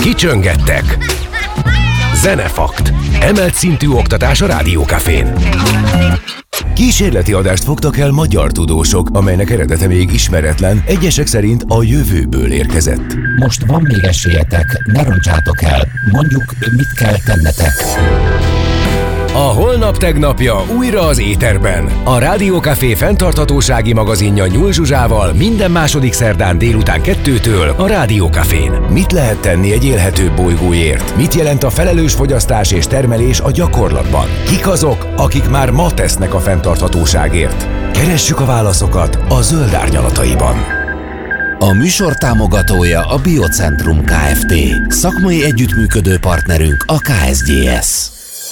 Kicsöngettek. Zenefakt. Emelt szintű oktatás a Rádiókafén. Kísérleti adást fogtak el magyar tudósok, amelynek eredete még ismeretlen, egyesek szerint a jövőből érkezett. Most van még esélyetek, ne roncsátok el. Mondjuk, mit kell tennetek. A holnap tegnapja újra az éterben. A Rádiókafé fenntarthatósági magazinja Nyúl Zsuzsával minden második szerdán délután 2-től a Rádiókafén. Mit lehet tenni egy élhetőbb bolygóért? Mit jelent a felelős fogyasztás és termelés a gyakorlatban? Kik azok, akik már ma tesznek a fenntarthatóságért? Keressük a válaszokat a Zöld Árnyalataiban. A műsor támogatója a Biocentrum Kft. Szakmai együttműködő partnerünk a KSGS.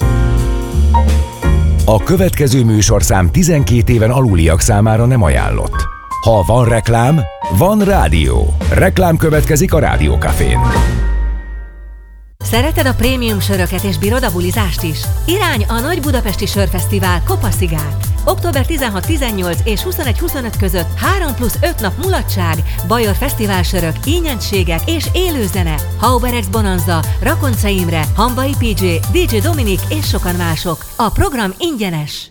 A következő műsorszám 12 éven aluliak számára nem ajánlott. Ha van reklám, van rádió. Reklám következik a Rádiókafén. Szereted a prémium söröket és bírod a bulizást is? Irány a Nagy Budapesti Sörfesztivál Kopaszigát. Október 16-18 és 21-25 között 3+5 nap mulatság, Bajor fesztiválsörök, ínyentségek és élőzene. Hauberex Bonanza, Rakonca Imre, Hambai PJ, DJ Dominik és sokan mások. A program ingyenes.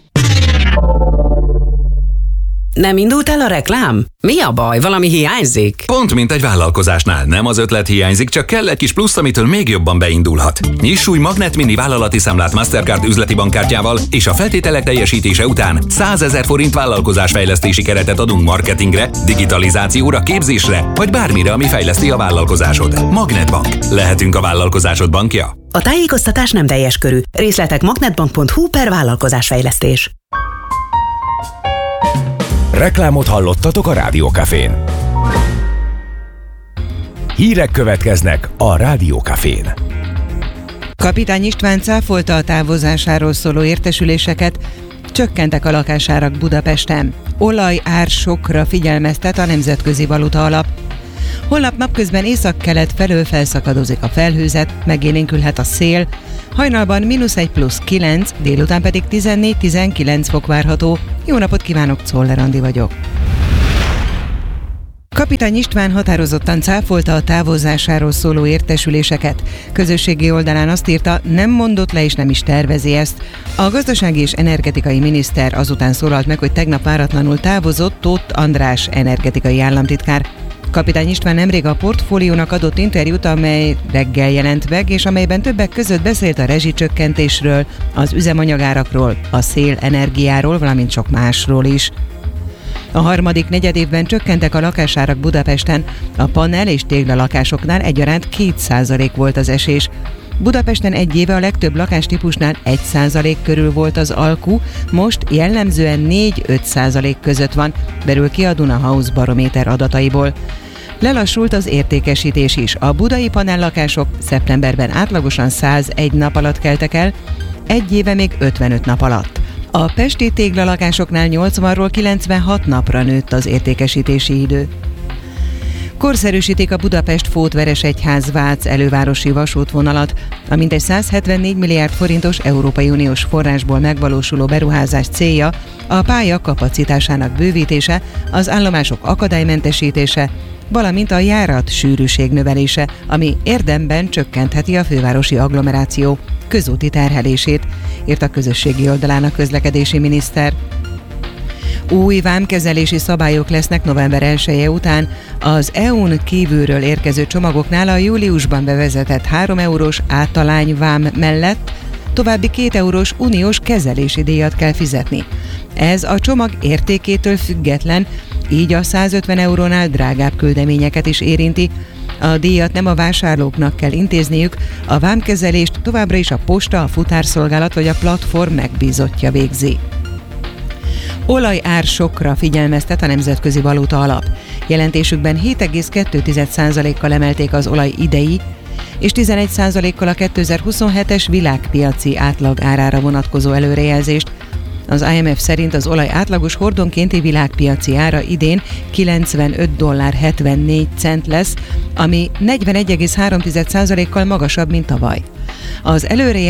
Nem indult el a reklám? Mi a baj? Valami hiányzik? Pont mint egy vállalkozásnál. Nem az ötlet hiányzik, csak kell egy kis plusz, amitől még jobban beindulhat. Nyiss új Magnet Mini vállalati számlát Mastercard üzleti bankkártyával, és a feltételek teljesítése után 100 000 forint vállalkozásfejlesztési keretet adunk marketingre, digitalizációra, képzésre, vagy bármire, ami fejleszti a vállalkozásod. Magnetbank. Lehetünk a vállalkozásod bankja? A tájékoztatás nem teljes körű. Részletek magnetbank.hu/vállalkozásfejlesztés. Reklámot hallottatok a Rádiókafén. Hírek következnek a Rádiókafén. Kapitány István cáfolta a távozásáról szóló értesüléseket, csökkentek a lakásárak Budapesten. Olajár sokra figyelmeztet a Nemzetközi Valuta Alap. Holnap napközben északkelet felől felszakadozik a felhőzet, megélénkülhet a szél, hajnalban -1 + 9, délután pedig 14-19 fok várható. Jó napot kívánok, Czoller Andi vagyok. Kapitány István határozottan cáfolta a távozásáról szóló értesüléseket. Közösségi oldalán azt írta, nem mondott le és nem is tervezi ezt. A gazdasági és energetikai miniszter azután szólalt meg, hogy tegnap váratlanul távozott Tóth András energetikai államtitkár. Kapitány István nemrég a Portfóliónak adott interjút, amely reggel jelent meg, és amelyben többek között beszélt a rezsicsökkentésről, az üzemanyagárakról, a szélenergiáról, valamint sok másról is. A harmadik negyedévben csökkentek a lakásárak Budapesten, a panel és téglalakásoknál egyaránt 2% volt az esés. Budapesten egy éve a legtöbb lakástípusnál 1% körül volt az alku, most jellemzően 4-5% között van, derül ki a Duna House barométer adataiból. Lelassult az értékesítés is. A budai panellakások szeptemberben átlagosan 101 nap alatt keltek el, egy éve még 55 nap alatt. A pesti téglalakásoknál 80-ról 96 napra nőtt az értékesítési idő. Korszerűsítik a Budapest-Fótveresegyház-Vác elővárosi vasútvonalat. A mintegy 174 milliárd forintos Európai Uniós forrásból megvalósuló beruházás célja a pálya kapacitásának bővítése, az állomások akadálymentesítése, valamint a járat sűrűség növelése, ami érdemben csökkentheti a fővárosi agglomeráció közúti terhelését, írt a közösségi oldalán a közlekedési miniszter. Új vámkezelési szabályok lesznek november 1-e után. Az EU-n kívülről érkező csomagoknál a júliusban bevezetett 3 eurós általányvám mellett további 2 eurós uniós kezelési díjat kell fizetni. Ez a csomag értékétől független, így a 150 eurónál drágább küldeményeket is érinti. A díjat nem a vásárlóknak kell intézniük, a vámkezelést továbbra is a posta, a futárszolgálat vagy a platform megbízottja végzi. Olajár sokra figyelmeztet a Nemzetközi Valuta Alap. Jelentésükben 7,2%-kal emelték az olaj idei, és 11%-kal a 2027-es világpiaci átlag árára vonatkozó előrejelzést. Az IMF szerint az olaj átlagos hordonkénti világpiaci ára idén $95.74 lesz, ami 41,3%-kal magasabb, mint tavaly. Az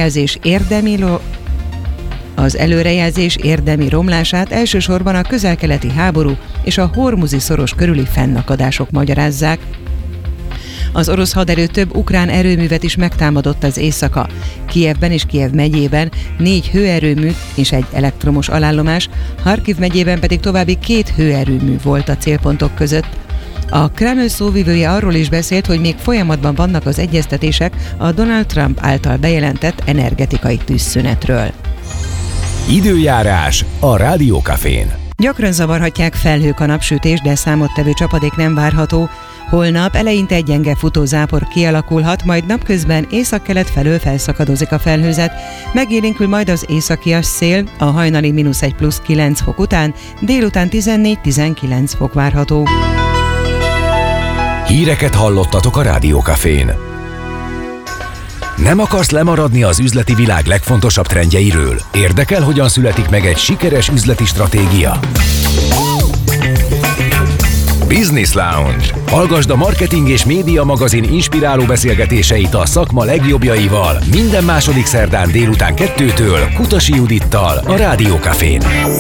előrejelzés érdemi romlását elsősorban a közel-keleti háború és a hormuzi szoros körüli fennakadások magyarázzák. Az orosz haderő több ukrán erőművet is megtámadott az éjszaka. Kijevben és Kijev megyében 4 hőerőmű és egy elektromos alállomás, Harkiv megyében pedig további 2 hőerőmű volt a célpontok között. A Kreml szóvivője arról is beszélt, hogy még folyamatban vannak az egyeztetések a Donald Trump által bejelentett energetikai tűzszünetről. Időjárás a Rádió Cafén. Gyakran zavarhatják felhők a napsütés, de számottevő csapadék nem várható. Holnap eleinte egy gyenge futózápor kialakulhat, majd napközben északkelet felől felszakadozik a felhőzet. Megélénkül majd az északias szél, a hajnali -1 plusz 9 fok után, délután 14-19 fok várható. Híreket hallottatok a Rádió Cafén. Nem akarsz lemaradni az üzleti világ legfontosabb trendjeiről? Érdekel, hogyan születik meg egy sikeres üzleti stratégia? Business Lounge. Hallgasd a Marketing és Média magazin inspiráló beszélgetéseit a szakma legjobbjaival minden második szerdán délután 2-től Kutasi Judittal a Rádió Cafén.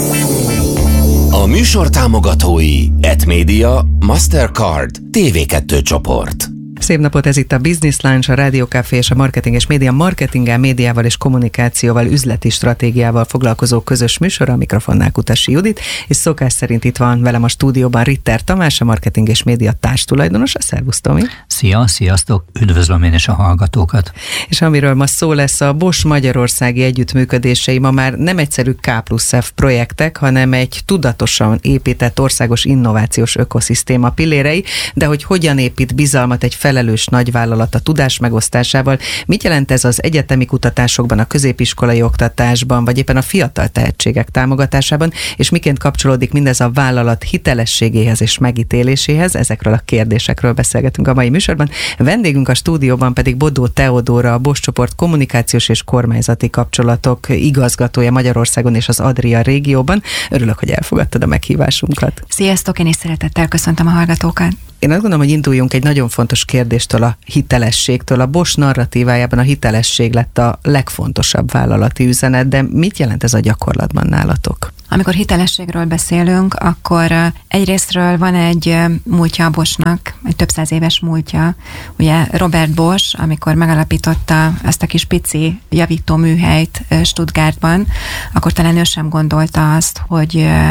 A műsor támogatói Etmedia, Mastercard, TV2 csoport. Szép napot, ez itt a Business Lounge, a Rádió Café és a Marketing és Média marketinggel, médiával és kommunikációval, üzleti stratégiával foglalkozó közös műsor, a mikrofonnál Kutasi Judit, és szokás szerint itt van velem a stúdióban Ritter Tamás, a Marketing és Média társtulajdonosa. Szervusz, Tomi! Szia, sziasztok! Üdvözlöm én is a hallgatókat! És amiről ma szó lesz, a Bosch magyarországi együttműködései ma már nem egyszerű K+F projektek, hanem egy tudatosan épített országos innovációs ökoszisztéma pillérei, de hogy hogyan épít bizalmat egy felelős nagyvállalat a tudás megosztásával, mit jelent ez az egyetemi kutatásokban, a középiskolai oktatásban, vagy éppen a fiatal tehetségek támogatásában, és miként kapcsolódik mindez a vállalat hitelességéhez és megítéléséhez, ezekről a kérdésekről beszélgetünk a mai műsorban. Vendégünk a stúdióban pedig Bodó Teodóra, a Bosch csoport kommunikációs és kormányzati kapcsolatok igazgatója Magyarországon és az Adria régióban. Örülök, hogy elfogadtad a meghívásunkat. Sziasztok, én is szeretettel köszöntöm a hallgatókat. Én azt gondolom, hogy induljunk egy nagyon fontos kérdéstől, a hitelességtől. A Bosch narratívájában a hitelesség lett a legfontosabb vállalati üzenet, de mit jelent ez a gyakorlatban nálatok? Amikor hitelességről beszélünk, akkor egyrésztről van egy múltja a Boschnak, egy több száz éves múltja. Ugye Robert Bosch, amikor megalapította ezt a kis pici javítóműhelyt Stuttgartban, akkor talán ő sem gondolta azt, hogy